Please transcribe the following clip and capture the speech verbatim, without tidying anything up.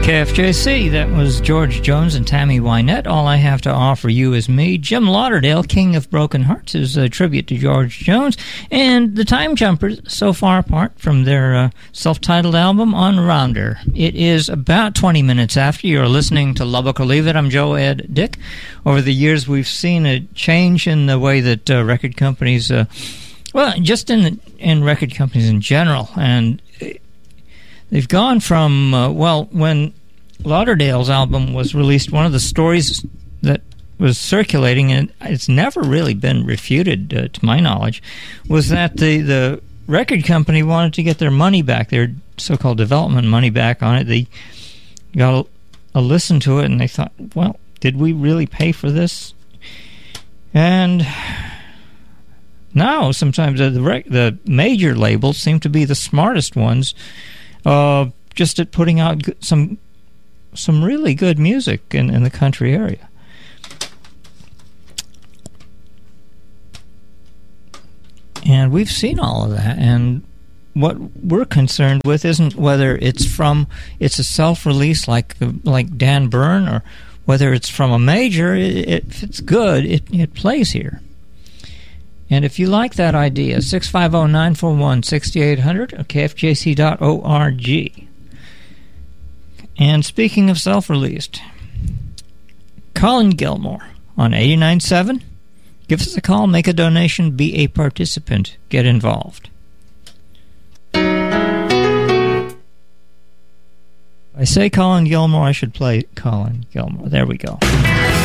K F J C, that was George Jones and Tammy Wynette. All I Have to Offer You Is Me. Jim Lauderdale, King of Broken Hearts, is a tribute to George Jones. And the Time Jumpers, So Far Apart, from their uh, self-titled album, On Rounder. It is about twenty minutes after. You're listening to Lubbock or Leave It. I'm Joe Ed Dick. Over the years, we've seen a change in the way that uh, record companies, uh, well, just in, the, in record companies in general, and they've gone from, uh, well, when Lauderdale's album was released, one of the stories that was circulating, and it's never really been refuted uh, to my knowledge, was that the, the record company wanted to get their money back, their so-called development money back on it. They got a, a listen to it, and they thought, well, did we really pay for this? And now, sometimes uh, the, rec- the major labels seem to be the smartest ones, Uh, just at putting out g- some some really good music in, in the country area. And we've seen all of that, and what we're concerned with isn't whether it's from it's a self-release like the, like Dan Byrne, or whether it's from a major. It, it, if it's good, it, it plays here. And if you like that idea, six five zero, nine four one, six eight zero zero or K F J C dot org. And speaking of self-released, Colin Gilmore on eighty-nine point seven. Give us a call, make a donation, be a participant, get involved. I say Colin Gilmore, I should play Colin Gilmore. There we go.